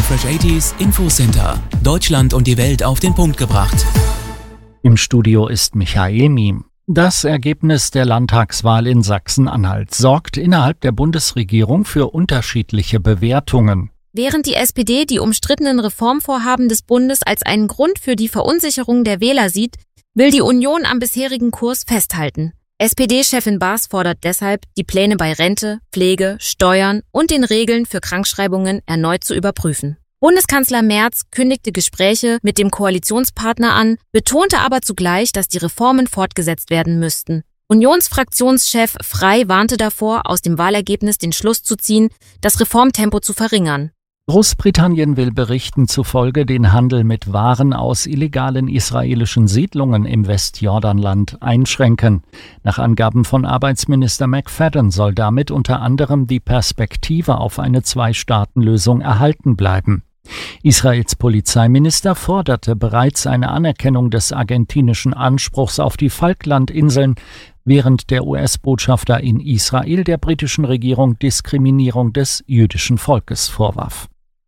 Fresh 80s Infocenter. Deutschland und die Welt auf den Punkt gebracht. Im Studio ist Michael Miem. Das Ergebnis der Landtagswahl in Sachsen-Anhalt sorgt innerhalb der Bundesregierung für unterschiedliche Bewertungen. Während die SPD die umstrittenen Reformvorhaben des Bundes als einen Grund für die Verunsicherung der Wähler sieht, will die Union am bisherigen Kurs festhalten. SPD-Chefin Baas fordert deshalb, die Pläne bei Rente, Pflege, Steuern und den Regeln für Krankschreibungen erneut zu überprüfen. Bundeskanzler Merz kündigte Gespräche mit dem Koalitionspartner an, betonte aber zugleich, dass die Reformen fortgesetzt werden müssten. Unionsfraktionschef Frey warnte davor, aus dem Wahlergebnis den Schluss zu ziehen, das Reformtempo zu verringern. Großbritannien will Berichten zufolge den Handel mit Waren aus illegalen israelischen Siedlungen im Westjordanland einschränken. Nach Angaben von Arbeitsminister McFadden soll damit unter anderem die Perspektive auf eine Zwei-Staaten-Lösung erhalten bleiben. Israels Polizeiminister forderte bereits eine Anerkennung des argentinischen Anspruchs auf die Falklandinseln, während der US-Botschafter in Israel der britischen Regierung Diskriminierung des jüdischen Volkes vorwarf.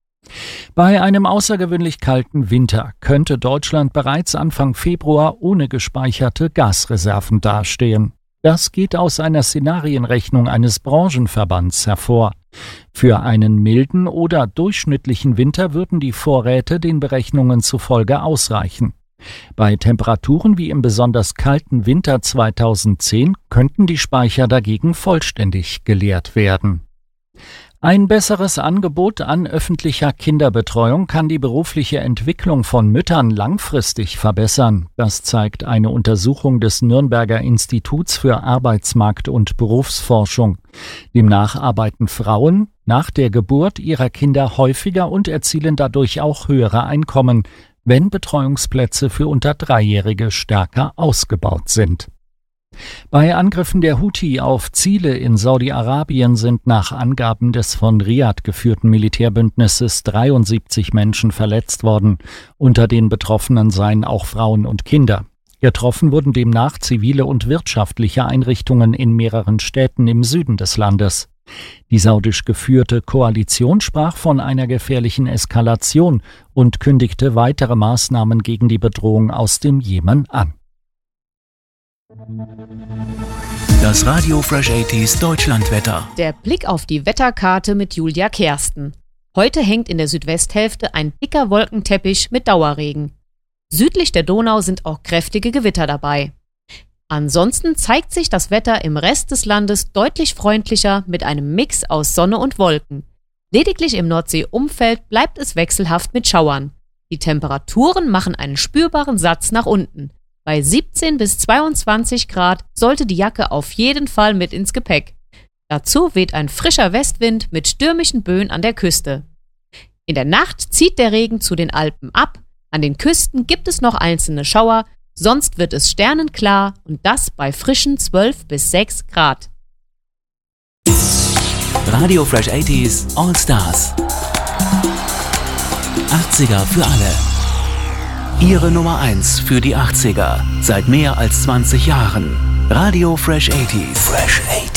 Bei einem außergewöhnlich kalten Winter könnte Deutschland bereits Anfang Februar ohne gespeicherte Gasreserven dastehen. Das geht aus einer Szenarienrechnung eines Branchenverbands hervor. Für einen milden oder durchschnittlichen Winter würden die Vorräte den Berechnungen zufolge ausreichen. Bei Temperaturen wie im besonders kalten Winter 2010 könnten die Speicher dagegen vollständig geleert werden. Ein besseres Angebot an öffentlicher Kinderbetreuung kann die berufliche Entwicklung von Müttern langfristig verbessern. Das zeigt eine Untersuchung des Nürnberger Instituts für Arbeitsmarkt- und Berufsforschung. Demnach arbeiten Frauen nach der Geburt ihrer Kinder häufiger und erzielen dadurch auch höhere Einkommen, wenn Betreuungsplätze für unter 3-Jährige stärker ausgebaut sind. Bei Angriffen der Houthi auf Ziele in Saudi-Arabien sind nach Angaben des von Riad geführten Militärbündnisses 73 Menschen verletzt worden. Unter den Betroffenen seien auch Frauen und Kinder. Getroffen wurden demnach zivile und wirtschaftliche Einrichtungen in mehreren Städten im Süden des Landes. Die saudisch geführte Koalition sprach von einer gefährlichen Eskalation und kündigte weitere Maßnahmen gegen die Bedrohung aus dem Jemen an. Das Radio Fresh 80s Deutschlandwetter. Der Blick auf die Wetterkarte mit Julia Kersten. Heute hängt in der Südwesthälfte ein dicker Wolkenteppich mit Dauerregen. Südlich der Donau sind auch kräftige Gewitter dabei. Ansonsten zeigt sich das Wetter im Rest des Landes deutlich freundlicher mit einem Mix aus Sonne und Wolken. Lediglich im Nordseeumfeld bleibt es wechselhaft mit Schauern. Die Temperaturen machen einen spürbaren Satz nach unten. Bei 17 bis 22 Grad sollte die Jacke auf jeden Fall mit ins Gepäck. Dazu weht ein frischer Westwind mit stürmischen Böen an der Küste. In der Nacht zieht der Regen zu den Alpen ab, an den Küsten gibt es noch einzelne Schauer, sonst wird es sternenklar und das bei frischen 12 bis 6 Grad. Radio Fresh 80s All Stars. 80er für alle. Ihre Nummer 1 für die 80er. Seit mehr als 20 Jahren. Radio Fresh 80s. Fresh 80s.